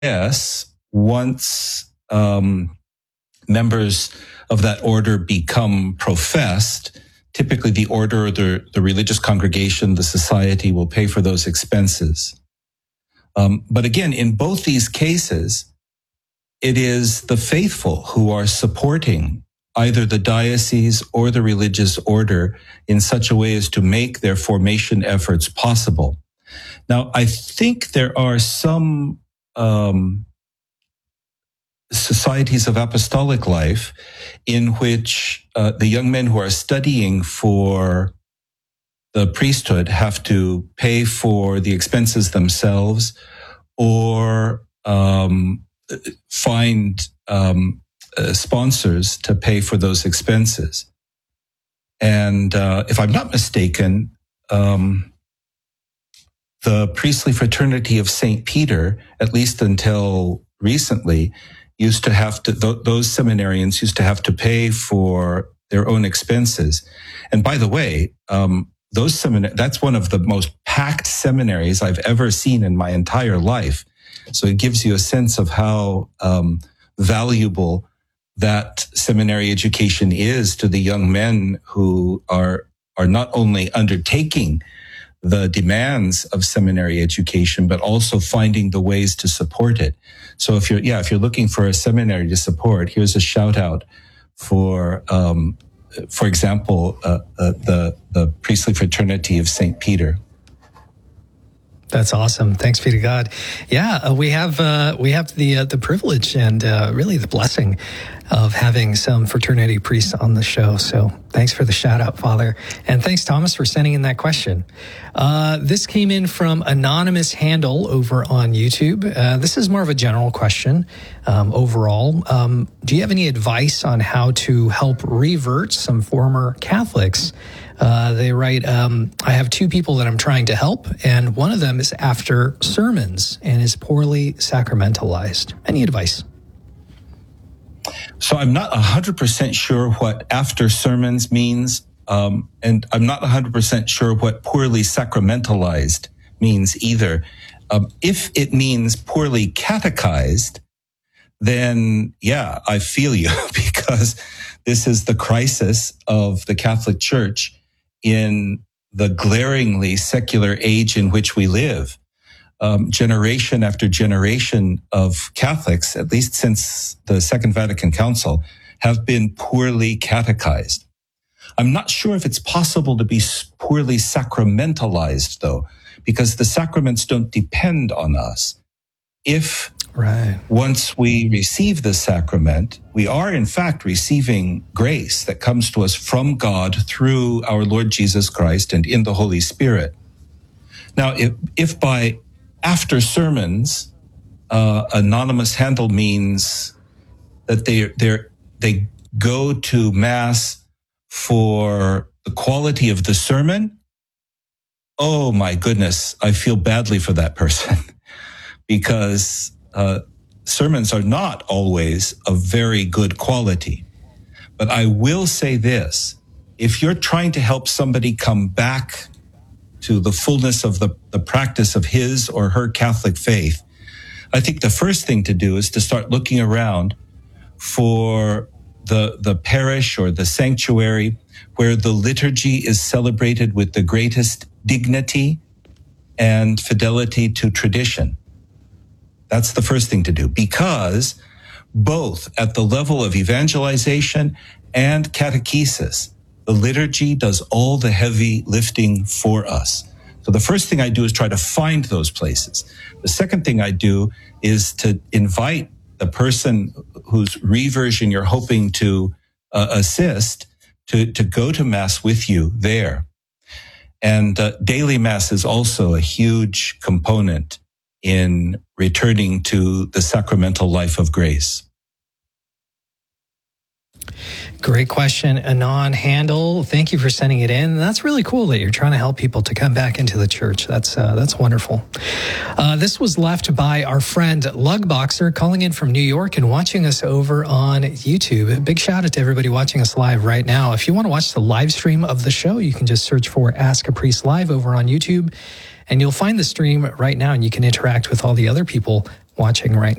yes, once members of that order become professed, typically the order or the religious congregation, the society will pay for those expenses. But again, in both these cases, it is the faithful who are supporting either the diocese or the religious order in such a way as to make their formation efforts possible. Now, I think there are some societies of apostolic life in which the young men who are studying for the priesthood have to pay for the expenses themselves or find sponsors to pay for those expenses. And if I'm not mistaken, the priestly fraternity of St. Peter, at least until recently, used to have to, those seminarians used to have to pay for their own expenses. And by the way, that's one of the most packed seminaries I've ever seen in my entire life. So it gives you a sense of how valuable that seminary education is to the young men who are not only undertaking the demands of seminary education, but also finding the ways to support it. So if you're looking for a seminary to support, here's a shout out for example, the priestly fraternity of St. Peter. That's awesome. Thanks be to God. Yeah, we have the privilege and really the blessing of having some fraternity priests on the show. So thanks for the shout out, Father. And thanks, Thomas, for sending in that question. This came in from Anonymous Handle over on YouTube. This is more of a general question overall. Do you have any advice on how to help revert some former Catholics? They write, I have two people that I'm trying to help, and one of them is after sermons and is poorly sacramentalized. Any advice? So I'm not 100% sure what after sermons means, and I'm not 100% sure what poorly sacramentalized means either. If it means poorly catechized, then yeah, I feel you, because this is the crisis of the Catholic Church in the glaringly secular age in which we live. Generation after generation of Catholics, at least since the Second Vatican Council, have been poorly catechized. I'm not sure if it's possible to be poorly sacramentalized, though, because the sacraments don't depend on us. If once we receive the sacrament, we are in fact receiving grace that comes to us from God through our Lord Jesus Christ and in the Holy Spirit. Now, if by after sermons, Anonymous Handle means that they go to Mass for the quality of the sermon, oh my goodness, I feel badly for that person. Because sermons are not always of very good quality. But I will say this, if you're trying to help somebody come back to the fullness of the practice of his or her Catholic faith, I think the first thing to do is to start looking around for the parish or the sanctuary where the liturgy is celebrated with the greatest dignity and fidelity to tradition. That's the first thing to do, because both at the level of evangelization and catechesis, the liturgy does all the heavy lifting for us. So the first thing I do is try to find those places. The second thing I do is to invite the person whose reversion you're hoping to assist to go to Mass with you there. And daily Mass is also a huge component in returning to the sacramental life of grace. Great question, Anon Handle. Thank you for sending it in. That's really cool that you're trying to help people to come back into the church. That's wonderful. This was left by our friend Lugboxer, calling in from New York and watching us over on YouTube. A big shout out to everybody watching us live right now. If you want to watch the live stream of the show, you can just search for Ask a Priest Live over on YouTube, and you'll find the stream right now, and you can interact with all the other people watching right